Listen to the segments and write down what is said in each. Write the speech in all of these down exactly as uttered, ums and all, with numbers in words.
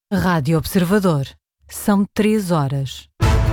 Rádio Observador. São três horas.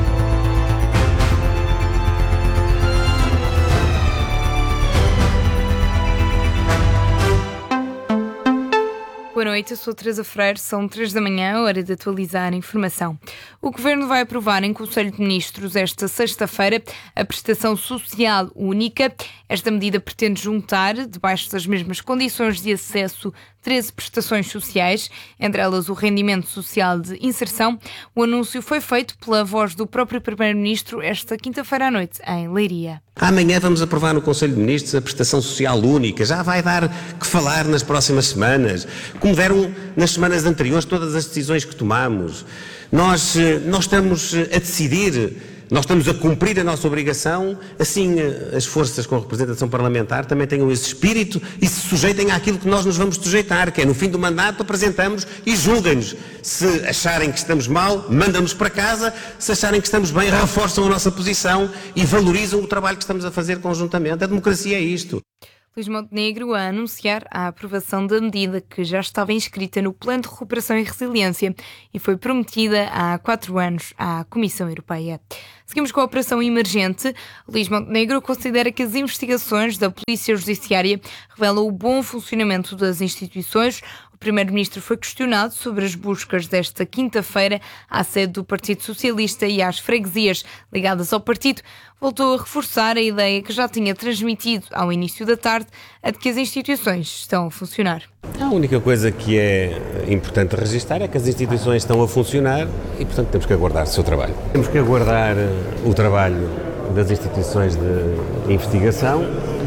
Boa noite, eu sou Teresa Freire, são três da manhã, hora de atualizar a informação. O Governo vai aprovar em Conselho de Ministros esta sexta-feira a prestação social única. Esta medida pretende juntar, debaixo das mesmas condições de acesso, treze prestações sociais, entre elas o rendimento social de inserção. O anúncio foi feito pela voz do próprio Primeiro-Ministro esta quinta-feira à noite, em Leiria. Amanhã vamos aprovar no Conselho de Ministros a prestação social única. Já vai dar que falar nas próximas semanas, como deram nas semanas anteriores todas as decisões que tomamos. Nós, nós estamos a decidir, nós estamos a cumprir a nossa obrigação, assim as forças com representação parlamentar também tenham esse espírito e se sujeitem àquilo que nós nos vamos sujeitar, que é no fim do mandato apresentamos e julguem-nos. Se acharem que estamos mal, mandam-nos para casa, se acharem que estamos bem, reforçam a nossa posição e valorizam o trabalho que estamos a fazer conjuntamente. A democracia é isto. Luís Montenegro a anunciar a aprovação da medida que já estava inscrita no Plano de Recuperação e Resiliência e foi prometida há quatro anos à Comissão Europeia. Seguimos com a operação emergente. Luís Montenegro considera que as investigações da Polícia Judiciária revelam o bom funcionamento das instituições. O Primeiro-Ministro foi questionado sobre as buscas desta quinta-feira à sede do Partido Socialista e às freguesias ligadas ao partido. Voltou a reforçar a ideia que já tinha transmitido ao início da tarde, a de que as instituições estão a funcionar. A única coisa que é importante registrar é que as instituições estão a funcionar e, portanto, temos que aguardar o seu trabalho. Temos que aguardar o trabalho das instituições de investigação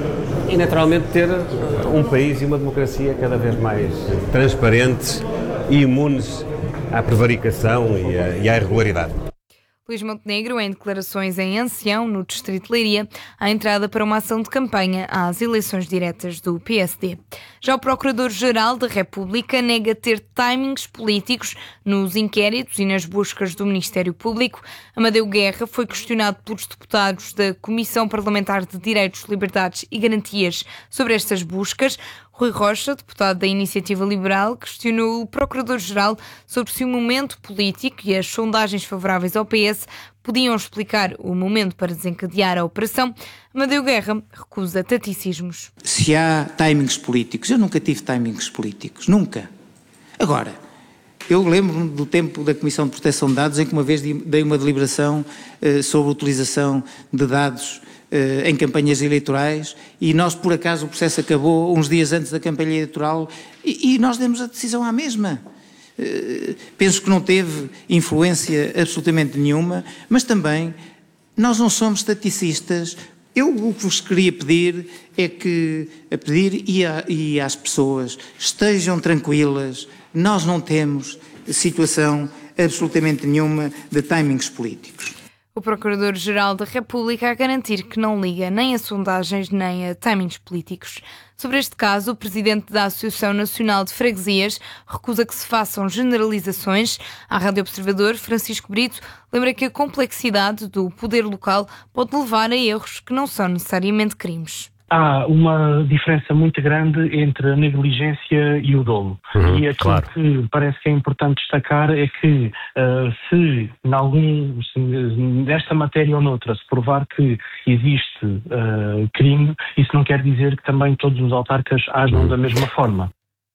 e, naturalmente, ter um país e uma democracia cada vez mais transparentes e imunes à prevaricação e à, e à irregularidade. Luís Montenegro, em declarações em Ancião, no distrito de Leiria, à entrada para uma ação de campanha às eleições diretas do P S D. Já o Procurador-Geral da República nega ter timings políticos nos inquéritos e nas buscas do Ministério Público. Amadeu Guerra foi questionado pelos deputados da Comissão Parlamentar de Direitos, Liberdades e Garantias sobre estas buscas. Rui Rocha, deputado da Iniciativa Liberal, questionou o Procurador-Geral sobre se o momento político e as sondagens favoráveis ao P S podiam explicar o momento para desencadear a operação. Amadeu Guerra recusa taticismos. Se há timings políticos, eu nunca tive timings políticos, nunca. Agora, eu lembro-me do tempo da Comissão de Proteção de Dados em que uma vez dei uma deliberação eh, sobre a utilização de dados em campanhas eleitorais e nós, por acaso, o processo acabou uns dias antes da campanha eleitoral e, e nós demos a decisão à mesma. Uh, penso que não teve influência absolutamente nenhuma, mas também nós não somos estaticistas. Eu o que vos queria pedir é que, a pedir e, a, e às pessoas, estejam tranquilas, nós não temos situação absolutamente nenhuma de timings políticos. O Procurador-Geral da República a garantir que não liga nem a sondagens nem a timings políticos. Sobre este caso, o presidente da Associação Nacional de Freguesias recusa que se façam generalizações. À Rádio Observador, Francisco Brito lembra que a complexidade do poder local pode levar a erros que não são necessariamente crimes. Há uma diferença muito grande entre a negligência e o dolo. Uhum, e aquilo claro. que parece que é importante destacar é que uh, se, em algum, se nesta matéria ou noutra, se provar que existe uh, crime, isso não quer dizer que também todos os autarcas ajam uhum. da mesma forma.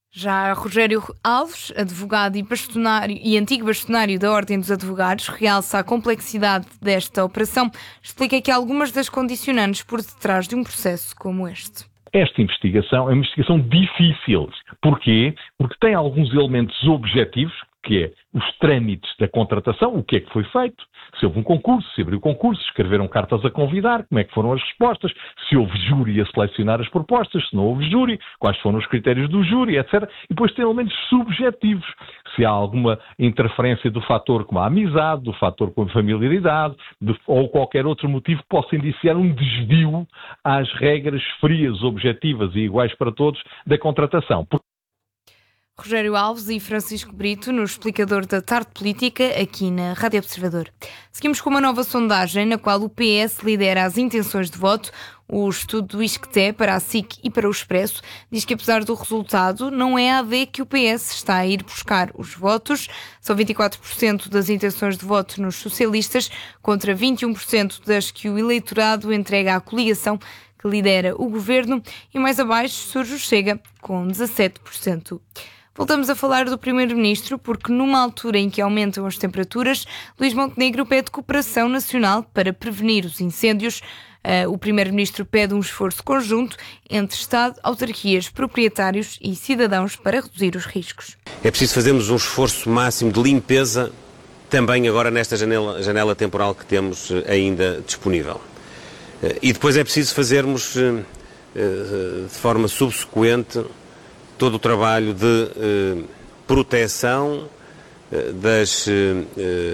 Já Rogério Alves, advogado e, bastonário, e antigo bastonário da Ordem dos Advogados, realça a complexidade desta operação. Explica que há algumas das condicionantes por detrás de um processo como este. Esta investigação é uma investigação difícil. Porquê? Porque tem alguns elementos objetivos, que é os trâmites da contratação, o que é que foi feito, se houve um concurso, se abriu concurso, se escreveram cartas a convidar, como é que foram as respostas, se houve júri a selecionar as propostas, se não houve júri, quais foram os critérios do júri, etcétera. E depois tem elementos subjetivos, se há alguma interferência do fator como a amizade, do fator como a familiaridade, de, ou qualquer outro motivo que possa indiciar um desvio às regras frias, objetivas e iguais para todos da contratação. Rogério Alves e Francisco Brito, no Explicador da Tarde Política, aqui na Rádio Observador. Seguimos com uma nova sondagem na qual o P S lidera as intenções de voto. O estudo do ISCTE para a S I C e para o Expresso diz que, apesar do resultado, não é a AD que o P S está a ir buscar os votos. São vinte e quatro por cento das intenções de voto nos socialistas, contra vinte e um por cento das que o eleitorado entrega à coligação que lidera o governo, e mais abaixo surge o Chega, com dezassete por cento. Voltamos a falar do Primeiro-Ministro porque, numa altura em que aumentam as temperaturas, Luís Montenegro pede cooperação nacional para prevenir os incêndios. Uh, o Primeiro-Ministro pede um esforço conjunto entre Estado, autarquias, proprietários e cidadãos para reduzir os riscos. É preciso fazermos um esforço máximo de limpeza também agora nesta janela, janela temporal que temos ainda disponível. Uh, e depois é preciso fazermos uh, uh, de forma subsequente todo o trabalho de uh, proteção uh, das uh,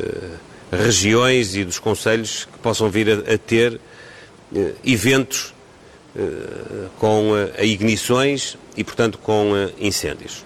regiões e dos concelhos que possam vir a, a ter uh, eventos uh, com uh, ignições e, portanto, com uh, incêndios.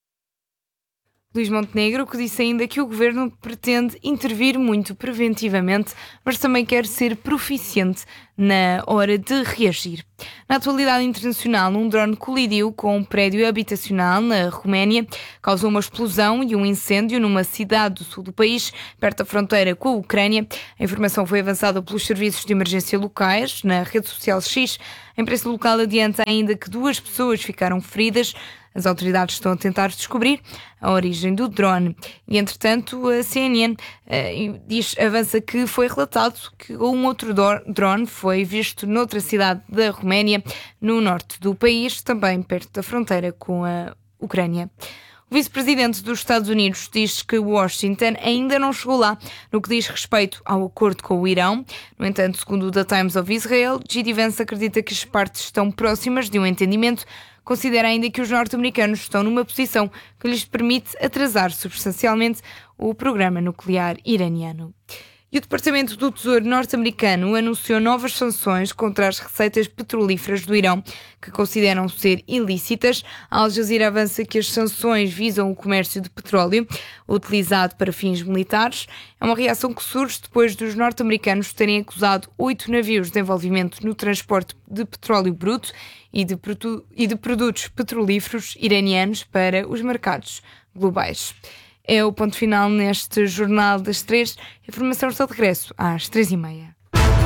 Luís Montenegro, que disse ainda que o governo pretende intervir muito preventivamente, mas também quer ser proficiente na hora de reagir. Na atualidade internacional, um drone colidiu com um prédio habitacional na Roménia, causou uma explosão e um incêndio numa cidade do sul do país, perto da fronteira com a Ucrânia. A informação foi avançada pelos serviços de emergência locais. Na rede social X, a imprensa local adianta ainda que duas pessoas ficaram feridas. As autoridades estão a tentar descobrir a origem do drone. E, entretanto, a C N N uh, diz, avança que foi relatado que um outro drone foi visto noutra cidade da Roménia, no norte do país, também perto da fronteira com a Ucrânia. O vice-presidente dos Estados Unidos diz que Washington ainda não chegou lá no que diz respeito ao acordo com o Irão. No entanto, segundo o The Times of Israel, J D Vance acredita que as partes estão próximas de um entendimento. Considera ainda que os norte-americanos estão numa posição que lhes permite atrasar substancialmente o programa nuclear iraniano. E o Departamento do Tesouro norte-americano anunciou novas sanções contra as receitas petrolíferas do Irão, que consideram ser ilícitas. A Al Jazeera avança que as sanções visam o comércio de petróleo utilizado para fins militares. É uma reação que surge depois dos norte-americanos terem acusado oito navios de envolvimento no transporte de petróleo bruto e de, produ- e de produtos petrolíferos iranianos para os mercados globais. É o ponto final neste Jornal das Três. A informação está de regresso às três e meia.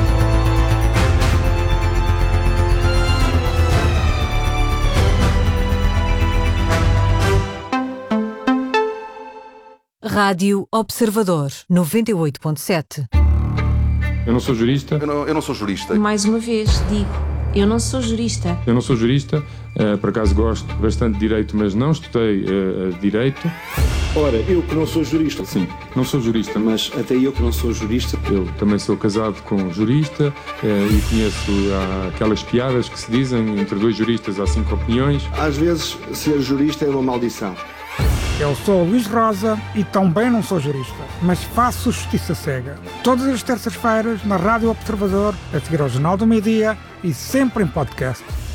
Rádio Observador, noventa e oito ponto sete. Eu não sou jurista. Eu não, eu não sou jurista. Mais uma vez, digo, eu não sou jurista. Eu não sou jurista, uh, por acaso gosto bastante de Direito, mas não estudei uh, Direito. Ora, eu que não sou jurista. Sim, não sou jurista. Mas até eu que não sou jurista. Eu também sou casado com um jurista uh, e conheço uh, aquelas piadas que se dizem, entre dois juristas há cinco opiniões. Às vezes, ser jurista é uma maldição. Eu sou Luís Rosa e também não sou jurista, mas faço justiça cega. Todas as terças-feiras na Rádio Observador, a seguir ao Jornal do Meio-Dia e sempre em podcast.